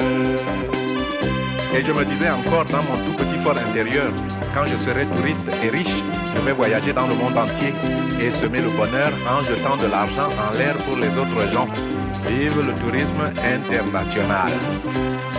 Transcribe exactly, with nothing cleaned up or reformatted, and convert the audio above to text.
Et je me disais encore dans mon tout petit fort intérieur, quand je serai touriste et riche, je vais voyager dans le monde entier et semer le bonheur en jetant de l'argent en l'air pour les autres gens. Vive le tourisme international!